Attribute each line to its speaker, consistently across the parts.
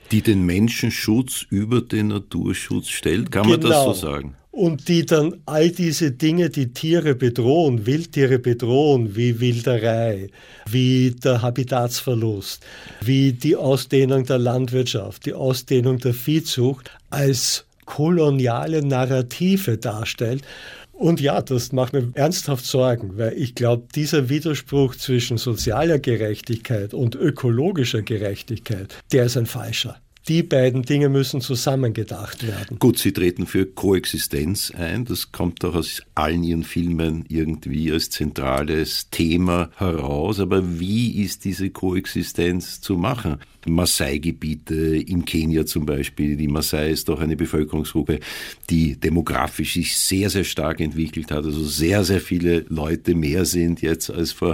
Speaker 1: Die den Menschenschutz über den Naturschutz stellt, kann man das so sagen?
Speaker 2: Und die dann all diese Dinge, die Tiere bedrohen, Wildtiere bedrohen, wie Wilderei, wie der Habitatsverlust, wie die Ausdehnung der Landwirtschaft, die Ausdehnung der Viehzucht, als koloniale Narrative darstellt. Und ja, das macht mir ernsthaft Sorgen, weil ich glaube, dieser Widerspruch zwischen sozialer Gerechtigkeit und ökologischer Gerechtigkeit, der ist ein falscher. Die beiden Dinge müssen zusammengedacht werden.
Speaker 1: Gut, Sie treten für Koexistenz ein. Das kommt auch aus allen Ihren Filmen irgendwie als zentrales Thema heraus. Aber wie ist diese Koexistenz zu machen? Maasai-Gebiete in Kenia zum Beispiel. Die Maasai ist doch eine Bevölkerungsgruppe, die demografisch sich sehr, sehr stark entwickelt hat. Also sehr, sehr viele Leute mehr sind jetzt als vor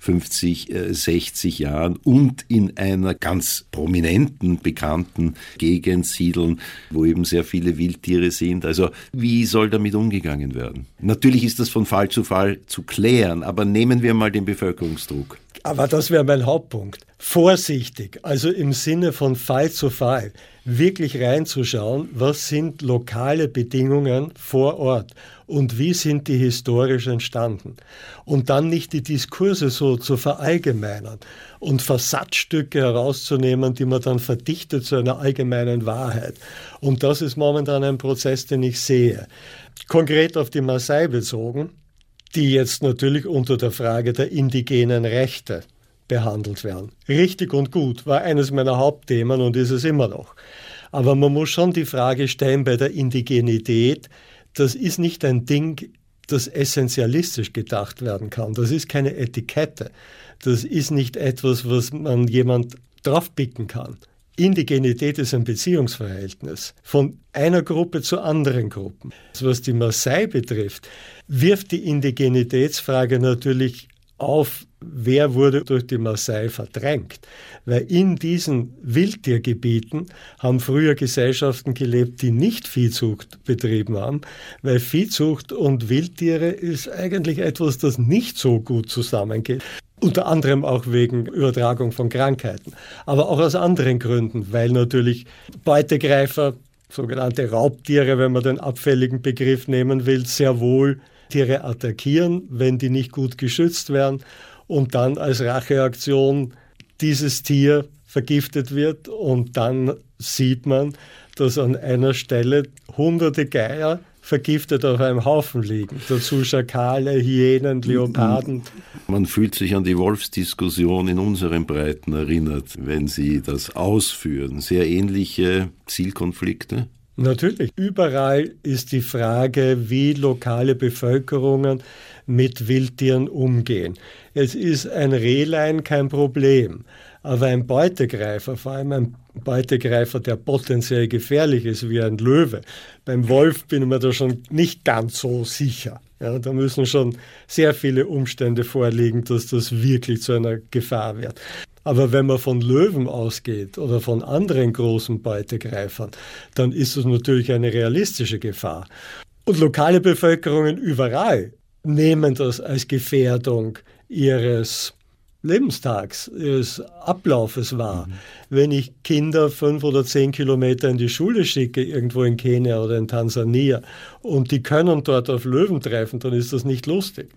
Speaker 1: 50, 60 Jahren und in einer ganz prominenten, bekannten Gegend siedeln, wo eben sehr viele Wildtiere sind. Also wie soll damit umgegangen werden? Natürlich ist das von Fall zu klären, aber nehmen wir mal den Bevölkerungsdruck.
Speaker 2: Aber das wäre mein Hauptpunkt. Vorsichtig, also im Sinne von Fall zu Fall, wirklich reinzuschauen, was sind lokale Bedingungen vor Ort und wie sind die historisch entstanden. Und dann nicht die Diskurse so zu verallgemeinern und Versatzstücke herauszunehmen, die man dann verdichtet zu einer allgemeinen Wahrheit. Und das ist momentan ein Prozess, den ich sehe. Konkret auf die Maasai bezogen, die jetzt natürlich unter der Frage der indigenen Rechte behandelt werden. Richtig und gut war eines meiner Hauptthemen und ist es immer noch. Aber man muss schon die Frage stellen bei der Indigenität, das ist nicht ein Ding, das essentialistisch gedacht werden kann. Das ist keine Etikette. Das ist nicht etwas, was man jemand draufpicken kann. Indigenität ist ein Beziehungsverhältnis von einer Gruppe zu anderen Gruppen. Was die Maasai betrifft, wirft die Indigenitätsfrage natürlich auf, wer wurde durch die Maasai verdrängt. Weil in diesen Wildtiergebieten haben früher Gesellschaften gelebt, die nicht Viehzucht betrieben haben, weil Viehzucht und Wildtiere ist eigentlich etwas, das nicht so gut zusammengeht. Unter anderem auch wegen Übertragung von Krankheiten, aber auch aus anderen Gründen, weil natürlich Beutegreifer, sogenannte Raubtiere, wenn man den abfälligen Begriff nehmen will, sehr wohl Tiere attackieren, wenn die nicht gut geschützt werden und dann als Racheaktion dieses Tier vergiftet wird und dann sieht man, dass an einer Stelle hunderte Geier vergiftet auf einem Haufen liegen. Dazu Schakale, Hyänen, Leoparden.
Speaker 1: Man fühlt sich an die Wolfsdiskussion in unseren Breiten erinnert, wenn Sie das ausführen. Sehr ähnliche Zielkonflikte?
Speaker 2: Natürlich. Überall ist die Frage, wie lokale Bevölkerungen mit Wildtieren umgehen. Es ist ein Rehlein kein Problem, aber ein Beutegreifer, vor allem ein Beutegreifer, der potenziell gefährlich ist wie ein Löwe. Beim Wolf bin ich mir da schon nicht ganz so sicher. Ja, da müssen schon sehr viele Umstände vorliegen, dass das wirklich zu einer Gefahr wird. Aber wenn man von Löwen ausgeht oder von anderen großen Beutegreifern, dann ist das natürlich eine realistische Gefahr. Und lokale Bevölkerungen überall nehmen das als Gefährdung ihres Lebenstags, ihres Ablaufes wahr. Wenn ich Kinder 5 oder 10 Kilometer in die Schule schicke, irgendwo in Kenia oder in Tansania, und die können dort auf Löwen treffen, dann ist das nicht lustig.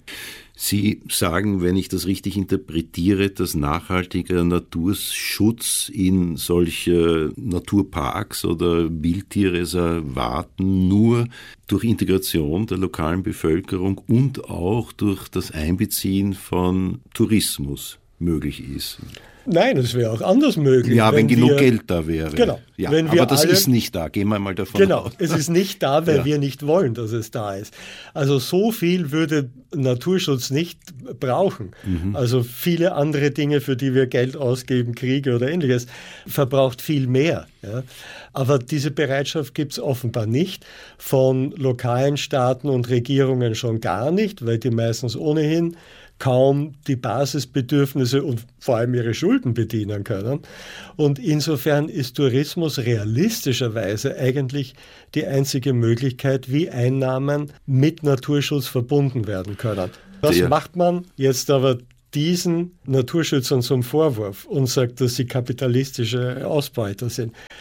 Speaker 1: Sie sagen, wenn ich das richtig interpretiere, dass nachhaltiger Naturschutz in solche Naturparks oder Wildtierreservaten nur durch Integration der lokalen Bevölkerung und auch durch das Einbeziehen von Tourismus möglich ist.
Speaker 2: Nein, es wäre auch anders möglich.
Speaker 1: Ja, wenn genug Geld da wäre.
Speaker 2: Genau.
Speaker 1: Ja, aber das ist nicht da, gehen wir mal davon aus.
Speaker 2: Genau, es ist nicht da, weil wir nicht wollen, dass es da ist. Also so viel würde Naturschutz nicht brauchen. Also viele andere Dinge, für die wir Geld ausgeben, Kriege oder Ähnliches, verbraucht viel mehr. Ja. Aber diese Bereitschaft gibt es offenbar nicht, von lokalen Staaten und Regierungen schon gar nicht, weil die meistens ohnehin kaum die Basisbedürfnisse und vor allem ihre Schulden bedienen können. Und insofern ist Tourismus realistischerweise eigentlich die einzige Möglichkeit, wie Einnahmen mit Naturschutz verbunden werden können. Was macht man jetzt aber diesen Naturschützern zum Vorwurf und sagt, dass sie kapitalistische Ausbeuter sind?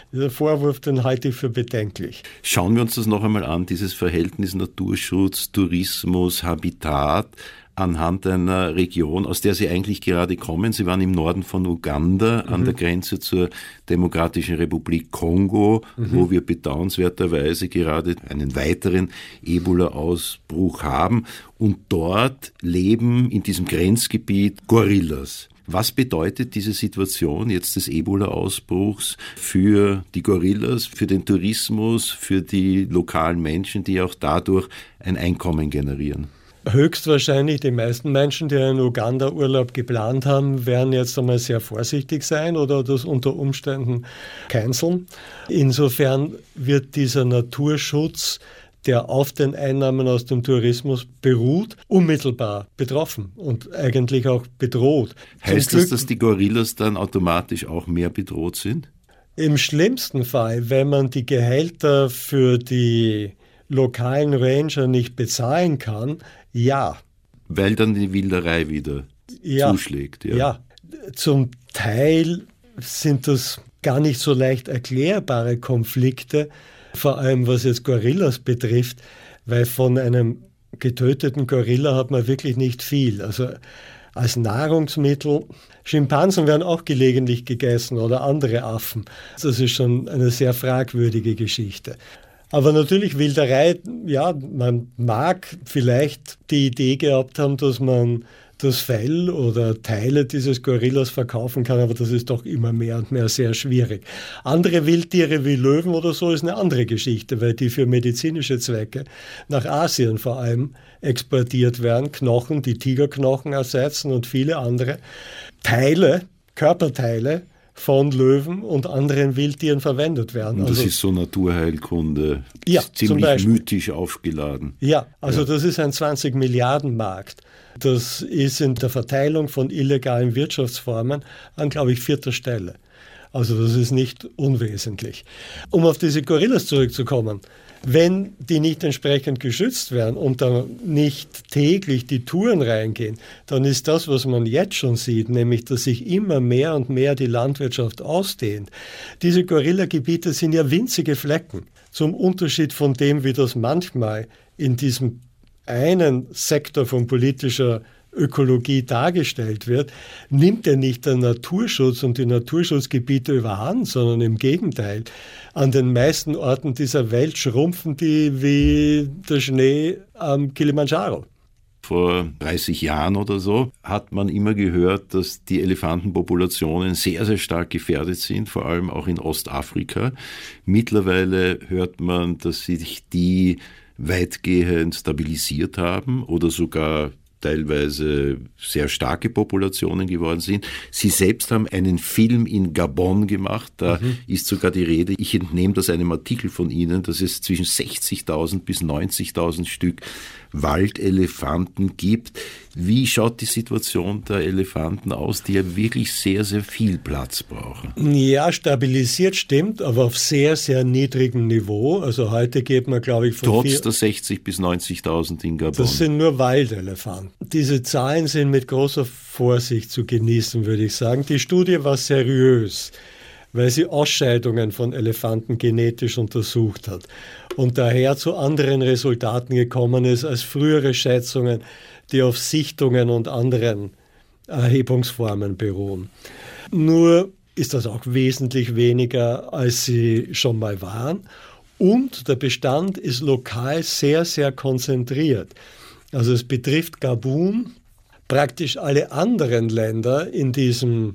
Speaker 2: Dieser Vorwurf, den halte ich für bedenklich.
Speaker 1: Schauen wir uns das noch einmal an, dieses Verhältnis Naturschutz, Tourismus, Habitat, anhand einer Region, aus der Sie eigentlich gerade kommen. Sie waren im Norden von Uganda, an der Grenze zur Demokratischen Republik Kongo, wo wir bedauernswerterweise gerade einen weiteren Ebola-Ausbruch haben. Und dort leben in diesem Grenzgebiet Gorillas. Was bedeutet diese Situation jetzt des Ebola-Ausbruchs für die Gorillas, für den Tourismus, für die lokalen Menschen, die auch dadurch ein Einkommen generieren?
Speaker 2: Höchstwahrscheinlich die meisten Menschen, die einen Uganda-Urlaub geplant haben, werden jetzt einmal sehr vorsichtig sein oder das unter Umständen canceln. Insofern wird dieser Naturschutz, der auf den Einnahmen aus dem Tourismus beruht, unmittelbar betroffen und eigentlich auch bedroht.
Speaker 1: Heißt das, dass die Gorillas dann automatisch auch mehr bedroht sind?
Speaker 2: Im schlimmsten Fall, wenn man die Gehälter für die lokalen Ranger nicht bezahlen kann, ja.
Speaker 1: Weil dann die Wilderei wieder zuschlägt.
Speaker 2: Ja, zum Teil sind das gar nicht so leicht erklärbare Konflikte, vor allem was jetzt Gorillas betrifft, weil von einem getöteten Gorilla hat man wirklich nicht viel. Also als Nahrungsmittel, Schimpansen werden auch gelegentlich gegessen oder andere Affen. Das ist schon eine sehr fragwürdige Geschichte. Aber natürlich Wilderei, ja, man mag vielleicht die Idee gehabt haben, dass man das Fell oder Teile dieses Gorillas verkaufen kann, aber das ist doch immer mehr und mehr sehr schwierig. Andere Wildtiere wie Löwen oder so ist eine andere Geschichte, weil die für medizinische Zwecke nach Asien vor allem exportiert werden. Knochen, die Tigerknochen ersetzen und viele andere Teile, Körperteile von Löwen und anderen Wildtieren verwendet werden.
Speaker 1: Und das ist so Naturheilkunde,
Speaker 2: ja,
Speaker 1: ziemlich mythisch aufgeladen.
Speaker 2: Ja, also das ist ein 20-Milliarden-Markt. Das ist in der Verteilung von illegalen Wirtschaftsformen an, glaube ich, 4. Stelle. Also das ist nicht unwesentlich. Um auf diese Gorillas zurückzukommen, wenn die nicht entsprechend geschützt werden und dann nicht täglich die Touren reingehen, dann ist das, was man jetzt schon sieht, nämlich, dass sich immer mehr und mehr die Landwirtschaft ausdehnt. Diese Gorillagebiete sind ja winzige Flecken, zum Unterschied von dem, wie das manchmal in diesem einen Sektor von politischer Ökologie dargestellt wird, nimmt ja nicht der Naturschutz und die Naturschutzgebiete überhand, sondern im Gegenteil. An den meisten Orten dieser Welt schrumpfen die wie der Schnee am Kilimanjaro.
Speaker 1: Vor 30 Jahren oder so hat man immer gehört, dass die Elefantenpopulationen sehr, sehr stark gefährdet sind, vor allem auch in Ostafrika. Mittlerweile hört man, dass sich die weitgehend stabilisiert haben oder sogar teilweise sehr starke Populationen geworden sind. Sie selbst haben einen Film in Gabon gemacht, da ist sogar die Rede, ich entnehme das einem Artikel von Ihnen, dass es zwischen 60.000 bis 90.000 Stück Waldelefanten gibt. Wie schaut die Situation der Elefanten aus, die ja wirklich sehr, sehr viel Platz brauchen?
Speaker 2: Ja, stabilisiert stimmt, aber auf sehr, sehr niedrigem Niveau. Also heute geht man, glaube ich, von
Speaker 1: trotz der 60.000 bis 90.000 in Gabon.
Speaker 2: Das sind nur Waldelefanten. Diese Zahlen sind mit großer Vorsicht zu genießen, würde ich sagen. Die Studie war seriös, weil sie Ausscheidungen von Elefanten genetisch untersucht hat und daher zu anderen Resultaten gekommen ist als frühere Schätzungen, die auf Sichtungen und anderen Erhebungsformen beruhen. Nur ist das auch wesentlich weniger, als sie schon mal waren. Und der Bestand ist lokal sehr, sehr konzentriert. Also es betrifft Gabun, praktisch alle anderen Länder in diesem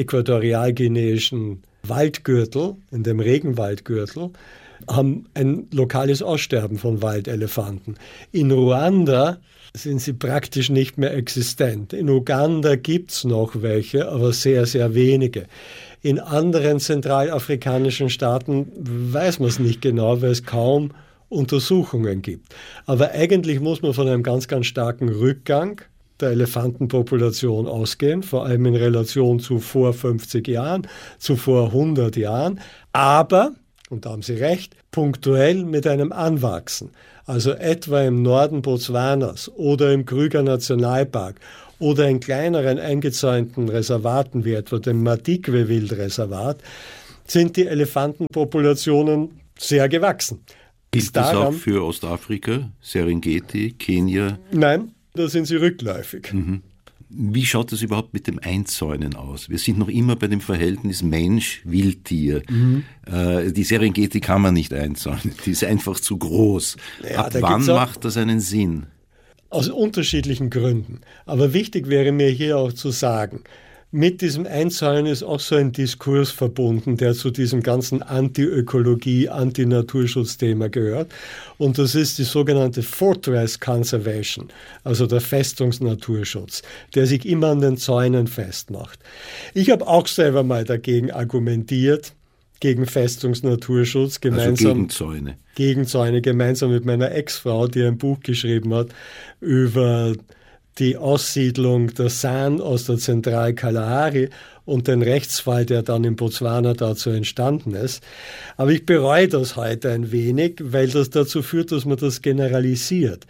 Speaker 2: äquatorialguineischen Waldgürtel, in dem Regenwaldgürtel, haben ein lokales Aussterben von Waldelefanten. In Ruanda sind sie praktisch nicht mehr existent. In Uganda gibt es noch welche, aber sehr, sehr wenige. In anderen zentralafrikanischen Staaten weiß man es nicht genau, weil es kaum Untersuchungen gibt. Aber eigentlich muss man von einem ganz, ganz starken Rückgang der Elefantenpopulation ausgehen, vor allem in Relation zu vor 50 Jahren, zu vor 100 Jahren. Aber, und da haben Sie recht, punktuell mit einem Anwachsen. Also etwa im Norden Botswanas oder im Kruger Nationalpark oder in kleineren eingezäunten Reservaten wie etwa dem Madikwe-Wildreservat, sind die Elefantenpopulationen sehr gewachsen.
Speaker 1: Gilt das auch für Ostafrika, Serengeti, Kenia?
Speaker 2: Nein, da sind sie rückläufig.
Speaker 1: Mhm. Wie schaut das überhaupt mit dem Einzäunen aus? Wir sind noch immer bei dem Verhältnis Mensch-Wildtier. Die Serengeti kann man nicht einzäunen, die ist einfach zu groß.
Speaker 2: Ja,
Speaker 1: ab wann macht das einen Sinn?
Speaker 2: Aus unterschiedlichen Gründen. Aber wichtig wäre mir hier auch zu sagen, mit diesem Einzäunen ist auch so ein Diskurs verbunden, der zu diesem ganzen Anti-Ökologie, Anti-Naturschutz-Thema gehört. Und das ist die sogenannte Fortress Conservation, also der Festungsnaturschutz, der sich immer an den Zäunen festmacht. Ich habe auch selber mal dagegen argumentiert, gegen Festungsnaturschutz, gemeinsam,
Speaker 1: also gegen Zäune.
Speaker 2: Gegen Zäune, gemeinsam mit meiner Ex-Frau, die ein Buch geschrieben hat über die Aussiedlung der San aus der Zentral-Kalahari und den Rechtsfall, der dann in Botswana dazu entstanden ist. Aber ich bereue das heute ein wenig, weil das dazu führt, dass man das generalisiert.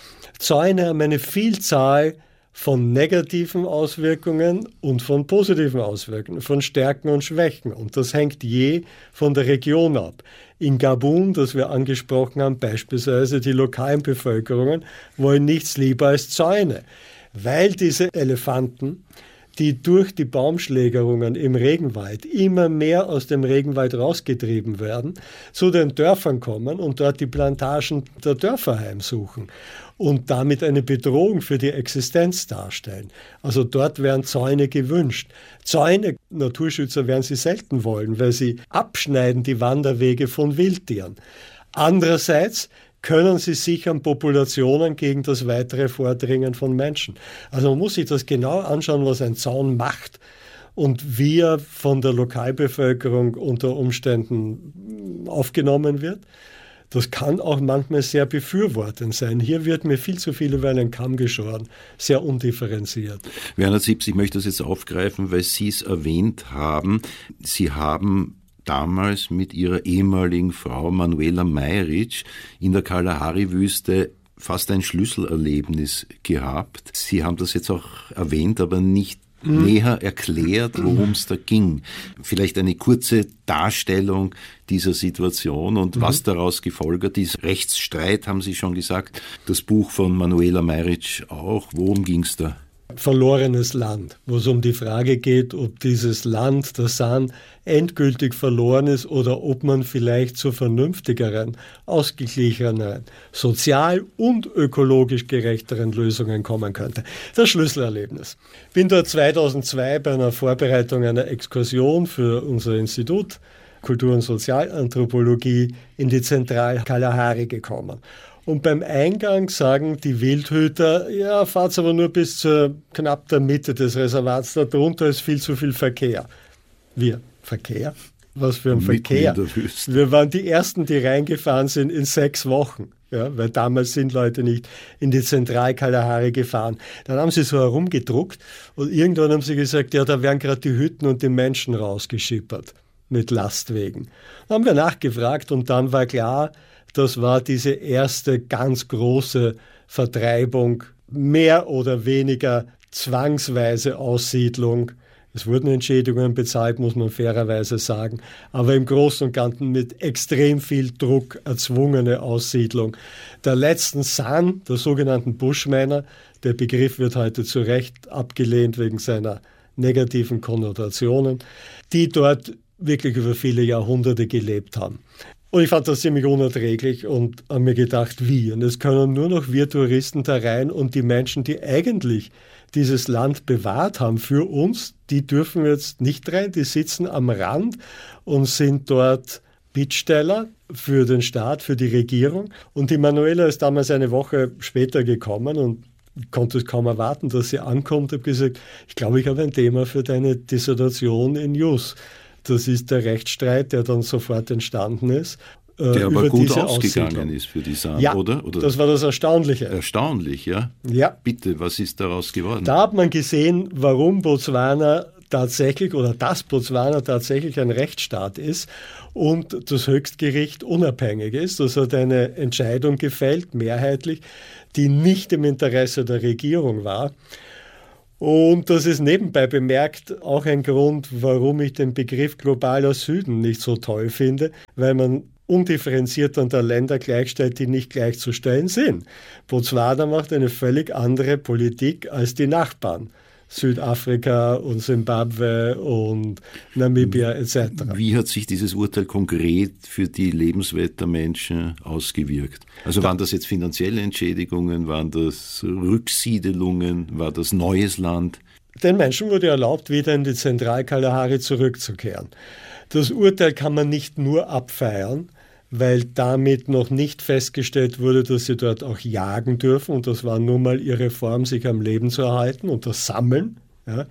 Speaker 2: Zäune haben eine Vielzahl von negativen Auswirkungen und von positiven Auswirkungen, von Stärken und Schwächen. Und das hängt je von der Region ab. In Gabun, das wir angesprochen haben, beispielsweise die lokalen Bevölkerungen wollen nichts lieber als Zäune, weil diese Elefanten, die durch die Baumschlägerungen im Regenwald immer mehr aus dem Regenwald rausgetrieben werden, zu den Dörfern kommen und dort die Plantagen der Dörfer heimsuchen und damit eine Bedrohung für die Existenz darstellen. Also dort wären Zäune gewünscht. Zäune, Naturschützer werden sie selten wollen, weil sie abschneiden die Wanderwege von Wildtieren. Andererseits können sie sichern Populationen gegen das weitere Vordringen von Menschen. Also man muss sich das genau anschauen, was ein Zaun macht und wie er von der Lokalbevölkerung unter Umständen aufgenommen wird. Das kann auch manchmal sehr befürwortend sein. Hier wird mir viel zu viel über einen Kamm geschoren, sehr undifferenziert.
Speaker 1: Werner Zipse, ich möchte das jetzt aufgreifen, weil Sie es erwähnt haben. Sie haben damals mit ihrer ehemaligen Frau Manuela Mayric in der Kalahari-Wüste fast ein Schlüsselerlebnis gehabt. Sie haben das jetzt auch erwähnt, aber nicht näher erklärt, worum es da ging. Vielleicht eine kurze Darstellung dieser Situation und was daraus gefolgert ist. Rechtsstreit, haben Sie schon gesagt. Das Buch von Manuela Mayric auch. Worum ging es da?
Speaker 2: Verlorenes Land, wo es um die Frage geht, ob dieses Land, der San, endgültig verloren ist oder ob man vielleicht zu vernünftigeren, ausgeglicheneren, sozial und ökologisch gerechteren Lösungen kommen könnte. Das Schlüsselerlebnis. Bin dort 2002 bei einer Vorbereitung einer Exkursion für unser Institut Kultur- und Sozialanthropologie in die Zentral-Kalahari gekommen. Und beim Eingang sagen die Wildhüter, ja, fahrt aber nur bis zur knapp der Mitte des Reservats, darunter ist viel zu viel Verkehr. Wir, Verkehr? Was für ein Verkehr? Wir waren die Ersten, die reingefahren sind in 6 Wochen. Ja, weil damals sind Leute nicht in die Zentral-Kalahari gefahren. Dann haben sie so herumgedruckt und irgendwann haben sie gesagt, ja, da werden gerade die Hütten und die Menschen rausgeschippert mit Lastwegen. Dann haben wir nachgefragt und dann war klar, das war diese erste ganz große Vertreibung, mehr oder weniger zwangsweise Aussiedlung. Es wurden Entschädigungen bezahlt, muss man fairerweise sagen, aber im Großen und Ganzen mit extrem viel Druck erzwungene Aussiedlung der letzten San, der sogenannten Bushmänner. Der Begriff wird heute zu Recht abgelehnt wegen seiner negativen Konnotationen, die dort wirklich über viele Jahrhunderte gelebt haben. Und ich fand das ziemlich unerträglich und habe mir gedacht, wie? Und es können nur noch wir Touristen da rein und die Menschen, die eigentlich dieses Land bewahrt haben für uns, die dürfen jetzt nicht rein, die sitzen am Rand und sind dort Bittsteller für den Staat, für die Regierung. Und die Manuela ist damals eine Woche später gekommen und konnte es kaum erwarten, dass sie ankommt. Ich habe gesagt, ich glaube, ich habe ein Thema für deine Dissertation in Jus. Das ist der Rechtsstreit, der dann sofort entstanden ist.
Speaker 1: Der aber gut ausgegangen ist für die San,
Speaker 2: ja,
Speaker 1: oder?
Speaker 2: Das war das Erstaunliche.
Speaker 1: Erstaunlich, ja?
Speaker 2: Ja.
Speaker 1: Bitte, was ist daraus geworden?
Speaker 2: Da hat man gesehen, warum Botswana tatsächlich oder dass Botswana tatsächlich ein Rechtsstaat ist und das Höchstgericht unabhängig ist. Das hat eine Entscheidung gefällt, mehrheitlich, die nicht im Interesse der Regierung war. Und das ist nebenbei bemerkt auch ein Grund, warum ich den Begriff globaler Süden nicht so toll finde, weil man undifferenziert unter Länder gleichstellt, die nicht gleichzustellen sind. Botswana macht eine völlig andere Politik als die Nachbarn. Südafrika und Simbabwe und Namibia etc.
Speaker 1: Wie hat sich dieses Urteil konkret für die Lebenswelt der Menschen ausgewirkt? Also waren das jetzt finanzielle Entschädigungen, waren das Rücksiedelungen, war das neues Land?
Speaker 2: Den Menschen wurde erlaubt, wieder in die Zentralkalahari zurückzukehren. Das Urteil kann man nicht nur abfeiern, weil damit noch nicht festgestellt wurde, dass sie dort auch jagen dürfen. Und das war nun mal ihre Form, sich am Leben zu erhalten und das Sammeln. Ja.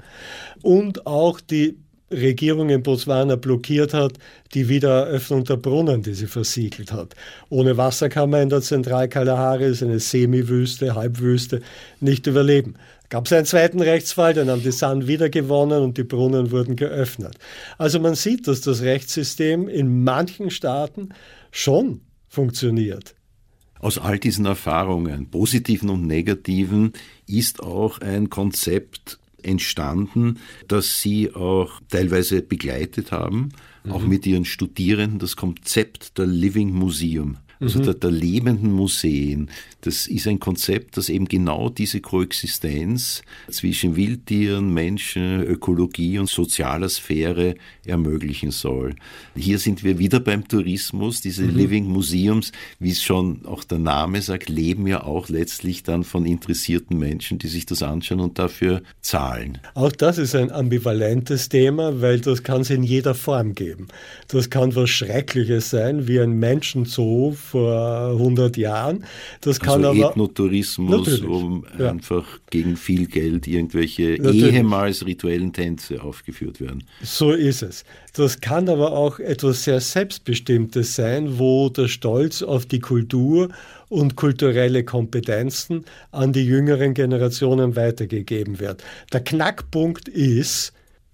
Speaker 2: Und auch die Regierung in Botswana blockiert hat die Wiedereröffnung der Brunnen, die sie versiegelt hat. Ohne Wasser kann man in der Zentralkalahari, ist eine Semiwüste, Halbwüste, nicht überleben. Gab es einen zweiten Rechtsfall, dann haben die San wieder gewonnen und die Brunnen wurden geöffnet. Also man sieht, dass das Rechtssystem in manchen Staaten schon funktioniert.
Speaker 1: Aus all diesen Erfahrungen, positiven und negativen, ist auch ein Konzept entstanden, das Sie auch teilweise begleitet haben, auch mit Ihren Studierenden, das Konzept der Living Museum. Also der lebenden Museen, das ist ein Konzept, das eben genau diese Koexistenz zwischen Wildtieren, Menschen, Ökologie und sozialer Sphäre ermöglichen soll. Hier sind wir wieder beim Tourismus. Diese Living Museums, wie es schon auch der Name sagt, leben ja auch letztlich dann von interessierten Menschen, die sich das anschauen und dafür zahlen.
Speaker 2: Auch das ist ein ambivalentes Thema, weil das kann es in jeder Form geben. Das kann was Schreckliches sein, wie ein Menschenzoo vor 100 Jahren. Das kann
Speaker 1: also
Speaker 2: aber
Speaker 1: Ethnotourismus, einfach gegen viel Geld irgendwelche ehemals rituellen Tänze aufgeführt werden.
Speaker 2: So ist es. Das kann aber auch etwas sehr Selbstbestimmtes sein, wo der Stolz auf die Kultur und kulturelle Kompetenzen an die jüngeren Generationen weitergegeben wird. Der Knackpunkt ist,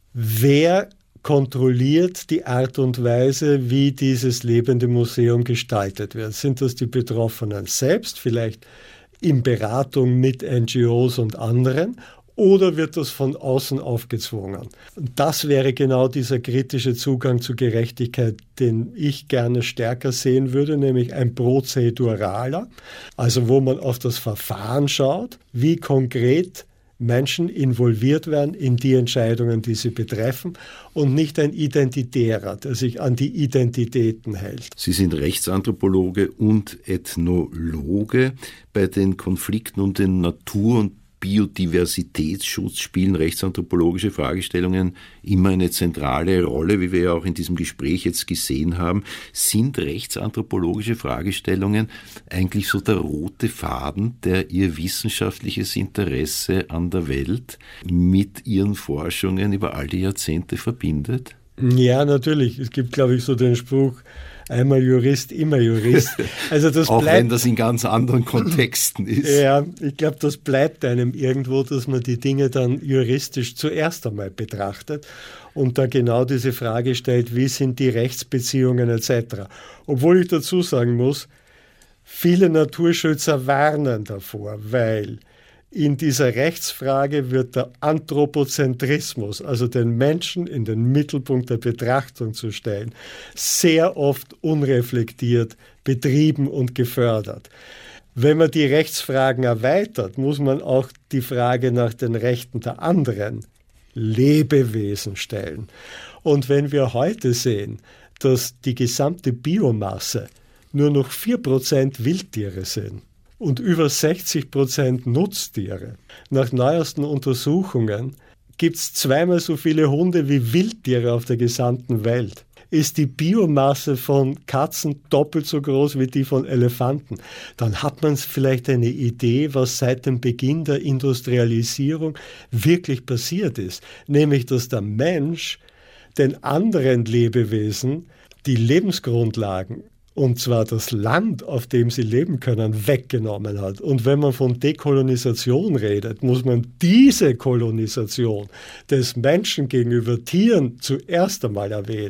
Speaker 2: wer kontrolliert die Art und Weise, wie dieses lebende Museum gestaltet wird. Sind das die Betroffenen selbst, vielleicht in Beratung mit NGOs und anderen, oder wird das von außen aufgezwungen? Und das wäre genau dieser kritische Zugang zu Gerechtigkeit, den ich gerne stärker sehen würde, nämlich ein prozeduraler, also wo man auf das Verfahren schaut, wie konkret Menschen involviert werden in die Entscheidungen, die sie betreffen, und nicht ein Identitärer, der sich an die Identitäten hält.
Speaker 1: Sie sind Rechtsanthropologe und Ethnologe. Bei den Konflikten um den Natur- und Biodiversitätsschutz spielen rechtsanthropologische Fragestellungen immer eine zentrale Rolle, wie wir ja auch in diesem Gespräch jetzt gesehen haben. Sind rechtsanthropologische Fragestellungen eigentlich so der rote Faden, der Ihr wissenschaftliches Interesse an der Welt mit Ihren Forschungen über all die Jahrzehnte verbindet?
Speaker 2: Ja, natürlich. Es gibt, glaube ich, so den Spruch, einmal Jurist, immer Jurist. Also das
Speaker 1: auch wenn das in ganz anderen Kontexten ist.
Speaker 2: Ja, ich glaube, das bleibt einem irgendwo, dass man die Dinge dann juristisch zuerst einmal betrachtet und da genau diese Frage stellt, wie sind die Rechtsbeziehungen etc. Obwohl ich dazu sagen muss, viele Naturschützer warnen davor, weil in dieser Rechtsfrage wird der Anthropozentrismus, also den Menschen in den Mittelpunkt der Betrachtung zu stellen, sehr oft unreflektiert betrieben und gefördert. Wenn man die Rechtsfragen erweitert, muss man auch die Frage nach den Rechten der anderen Lebewesen stellen. Und wenn wir heute sehen, dass die gesamte Biomasse nur noch 4% Wildtiere sind, und über 60% Nutztiere. Nach neuesten Untersuchungen gibt es zweimal so viele Hunde wie Wildtiere auf der gesamten Welt. Ist die Biomasse von Katzen doppelt so groß wie die von Elefanten, dann hat man vielleicht eine Idee, was seit dem Beginn der Industrialisierung wirklich passiert ist. Nämlich, dass der Mensch den anderen Lebewesen die Lebensgrundlagen, und zwar das Land, auf dem sie leben können, weggenommen hat. Und wenn man von Dekolonisation redet, muss man diese Kolonisation des Menschen gegenüber Tieren zuerst einmal erwähnen.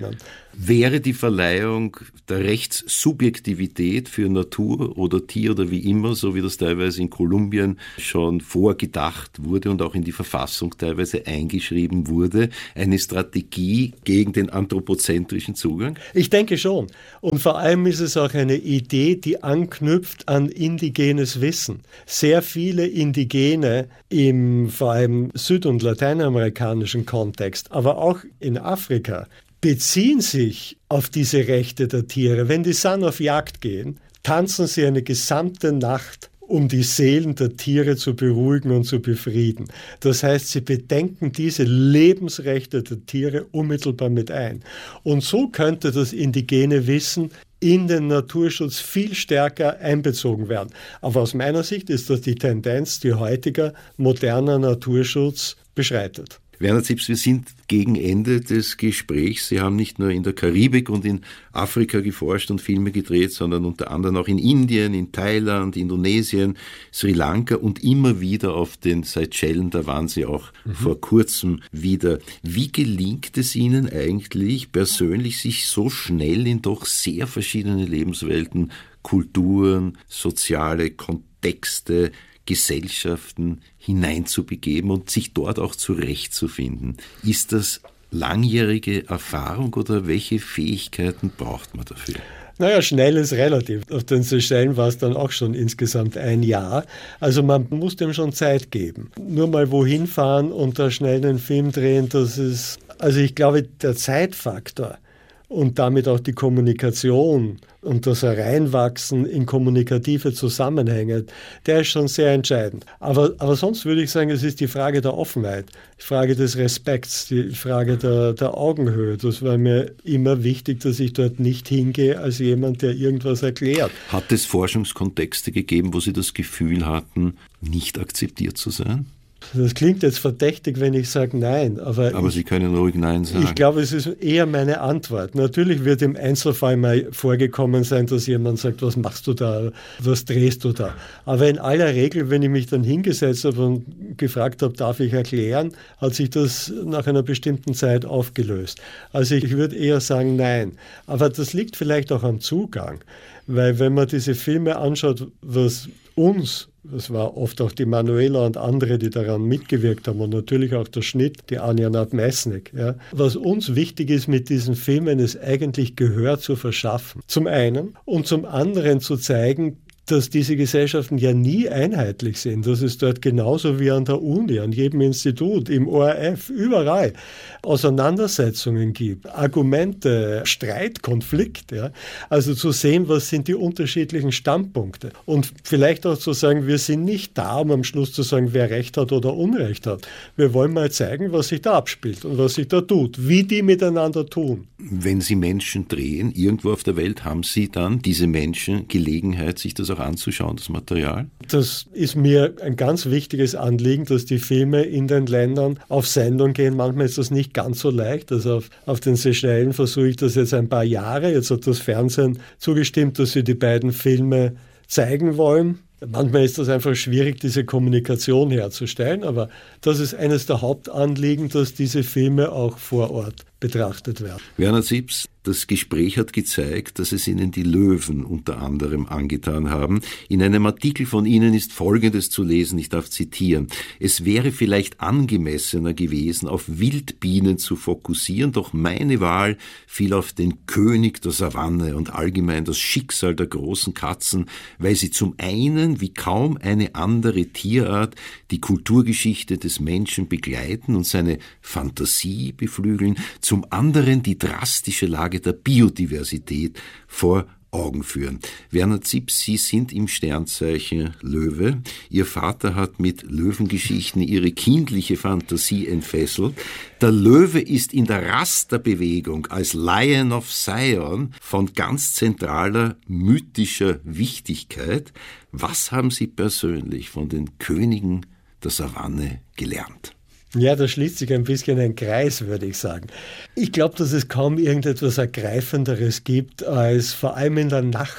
Speaker 1: Wäre die Verleihung der Rechtssubjektivität für Natur oder Tier oder wie immer, so wie das teilweise in Kolumbien schon vorgedacht wurde und auch in die Verfassung teilweise eingeschrieben wurde, eine Strategie gegen den anthropozentrischen Zugang?
Speaker 2: Ich denke schon. Und vor allem ist es auch eine Idee, die anknüpft an indigenes Wissen. Sehr viele Indigene im vor allem süd- und lateinamerikanischen Kontext, aber auch in Afrika, beziehen sich auf diese Rechte der Tiere. Wenn die San auf Jagd gehen, tanzen sie eine gesamte Nacht, um die Seelen der Tiere zu beruhigen und zu befrieden. Das heißt, sie bedenken diese Lebensrechte der Tiere unmittelbar mit ein. Und so könnte das indigene Wissen in den Naturschutz viel stärker einbezogen werden. Aber aus meiner Sicht ist das die Tendenz, die heutiger moderner Naturschutz beschreitet.
Speaker 1: Werner Zipse, wir sind gegen Ende des Gesprächs. Sie haben nicht nur in der Karibik und in Afrika geforscht und Filme gedreht, sondern unter anderem auch in Indien, in Thailand, Indonesien, Sri Lanka und immer wieder auf den Seychellen. Da waren Sie auch vor kurzem wieder. Wie gelingt es Ihnen eigentlich persönlich, sich so schnell in doch sehr verschiedene Lebenswelten, Kulturen, soziale Kontexte, Gesellschaften hineinzubegeben und sich dort auch zurechtzufinden? Ist das langjährige Erfahrung oder welche Fähigkeiten braucht man dafür?
Speaker 2: Naja, schnell ist relativ. Auf den Seychellen war es dann auch schon insgesamt ein Jahr. Also man muss dem schon Zeit geben. Nur mal wohin fahren und da schnell einen Film drehen, das ist, also ich glaube, der Zeitfaktor und damit auch die Kommunikation und das Hereinwachsen in kommunikative Zusammenhänge, der ist schon sehr entscheidend. Aber sonst würde ich sagen, es ist die Frage der Offenheit, die Frage des Respekts, die Frage der Augenhöhe. Das war mir immer wichtig, dass ich dort nicht hingehe als jemand, der irgendwas erklärt.
Speaker 1: Hat es Forschungskontexte gegeben, wo Sie das Gefühl hatten, nicht akzeptiert zu sein?
Speaker 2: Das klingt jetzt verdächtig, wenn ich sage Nein. Aber
Speaker 1: Sie können ruhig Nein sagen.
Speaker 2: Ich glaube, es ist eher meine Antwort. Natürlich wird im Einzelfall mal vorgekommen sein, dass jemand sagt, was machst du da, was drehst du da. Aber in aller Regel, wenn ich mich dann hingesetzt habe und gefragt habe, darf ich erklären, hat sich das nach einer bestimmten Zeit aufgelöst. Also ich würde eher sagen Nein. Aber das liegt vielleicht auch am Zugang. Weil wenn man diese Filme anschaut, was uns, das war oft auch die Manuela und andere, die daran mitgewirkt haben und natürlich auch der Schnitt, die Anja Nadmesnik. Ja. Was uns wichtig ist mit diesen Filmen, ist eigentlich Gehör zu verschaffen. Zum einen und zum anderen zu zeigen, dass diese Gesellschaften ja nie einheitlich sind. Das ist dort genauso wie an der Uni, an jedem Institut, im ORF, überall Auseinandersetzungen gibt, Argumente, Streit, Konflikt. Ja. Also zu sehen, was sind die unterschiedlichen Standpunkte. Und vielleicht auch zu sagen, wir sind nicht da, um am Schluss zu sagen, wer Recht hat oder Unrecht hat. Wir wollen mal zeigen, was sich da abspielt und was sich da tut, wie die miteinander tun.
Speaker 1: Wenn Sie Menschen drehen, irgendwo auf der Welt, haben Sie dann diese Menschen Gelegenheit, sich das auch anzuschauen, das Material?
Speaker 2: Das ist mir ein ganz wichtiges Anliegen, dass die Filme in den Ländern auf Sendung gehen. Manchmal ist das nicht ganz so leicht. Also auf den Seychellen versuche ich das jetzt ein paar Jahre. Jetzt hat das Fernsehen zugestimmt, dass sie die beiden Filme zeigen wollen. Manchmal ist das einfach schwierig, diese Kommunikation herzustellen, aber das ist eines der Hauptanliegen, dass diese Filme auch vor Ort betrachtet werden.
Speaker 1: Werner Zipse, das Gespräch hat gezeigt, dass es Ihnen die Löwen unter anderem angetan haben. In einem Artikel von Ihnen ist Folgendes zu lesen, ich darf zitieren: Es wäre vielleicht angemessener gewesen, auf Wildbienen zu fokussieren, doch meine Wahl fiel auf den König der Savanne und allgemein das Schicksal der großen Katzen, weil sie zum einen wie kaum eine andere Tierart die Kulturgeschichte des Menschen begleiten und seine Fantasie beflügeln, zum anderen die drastische Lage der Biodiversität vor Augen führen. Werner Zipse, Sie sind im Sternzeichen Löwe. Ihr Vater hat mit Löwengeschichten Ihre kindliche Fantasie entfesselt. Der Löwe ist in der Rasterbewegung als Lion of Zion von ganz zentraler mythischer Wichtigkeit. Was haben Sie persönlich von den Königen der Savanne gelernt?
Speaker 2: Ja, da schließt sich ein bisschen ein Kreis, würde ich sagen. Ich glaube, dass es kaum irgendetwas Ergreifenderes gibt, als vor allem in der Nacht,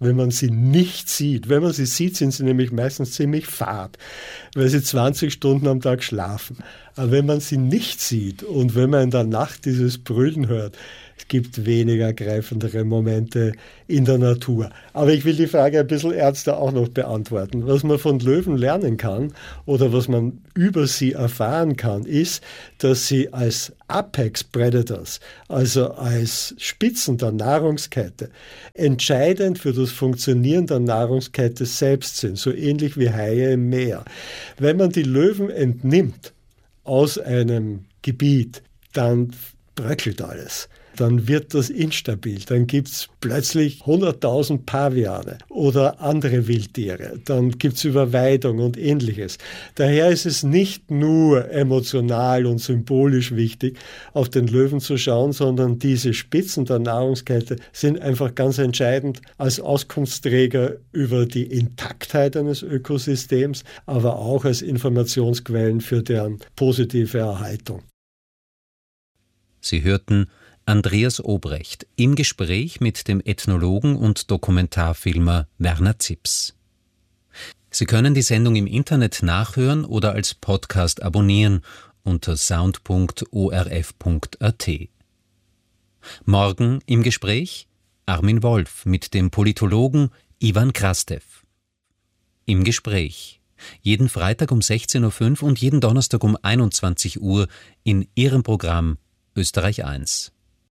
Speaker 2: wenn man sie nicht sieht. Wenn man sie sieht, sind sie nämlich meistens ziemlich fad, weil sie 20 Stunden am Tag schlafen. Aber wenn man sie nicht sieht und wenn man in der Nacht dieses Brüllen hört, es gibt weniger greifendere Momente in der Natur. Aber ich will die Frage ein bisschen ernster auch noch beantworten. Was man von Löwen lernen kann oder was man über sie erfahren kann, ist, dass sie als Apex Predators, also als Spitzen der Nahrungskette, entscheidend für das Funktionieren der Nahrungskette selbst sind, so ähnlich wie Haie im Meer. Wenn man die Löwen entnimmt aus einem Gebiet, dann bröckelt alles. Dann wird das instabil. Dann gibt es plötzlich 100.000 Paviane oder andere Wildtiere. Dann gibt es Überweidung und Ähnliches. Daher ist es nicht nur emotional und symbolisch wichtig, auf den Löwen zu schauen, sondern diese Spitzen der Nahrungskette sind einfach ganz entscheidend als Auskunftsträger über die Intaktheit eines Ökosystems, aber auch als Informationsquellen für deren positive Erhaltung.
Speaker 3: Sie hörten Andreas Obrecht im Gespräch mit dem Ethnologen und Dokumentarfilmer Werner Zips. Sie können die Sendung im Internet nachhören oder als Podcast abonnieren unter sound.orf.at. Morgen im Gespräch Armin Wolf mit dem Politologen Ivan Krastev. Im Gespräch jeden Freitag um 16.05 Uhr und jeden Donnerstag um 21 Uhr in Ihrem Programm Österreich 1.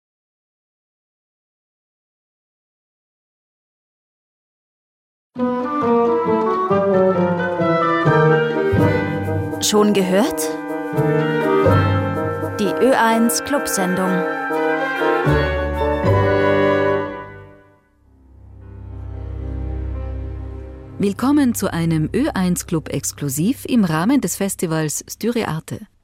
Speaker 4: Schon gehört? Die Ö1 Clubsendung.
Speaker 5: Willkommen zu einem Ö1 Club Exklusiv im Rahmen des Festivals Styria Arte.